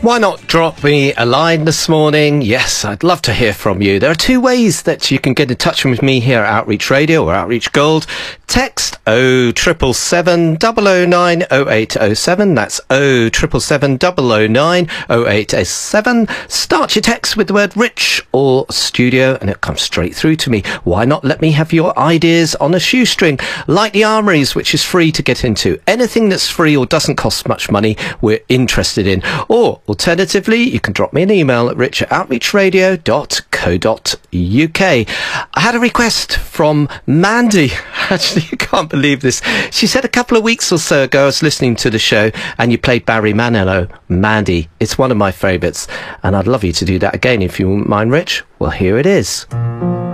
Why not drop me a line this morning? Yes, I'd love to hear from you. There are two ways that you can get in touch with me here at Outreach Radio or Outreach Gold. Text 0777 009 0807. That's 0777 009 0807. Start your text with the word Rich or Studio and it'll come straight through to me. Why not let me have your ideas on a shoestring? Like the Armouries, which is free to get into. Anything that's free or doesn't cost much money, we're interested in. Or alternatively, you can drop me an email at rich@outreachradio.co.uk. I had a request from Mandy. Actually, you can't believe this. She said a couple of weeks or so ago I was listening to the show and you played Barry Manilow. Mandy, it's one of my favourites and I'd love you to do that again if you wouldn't mind, Rich. Well, here it is.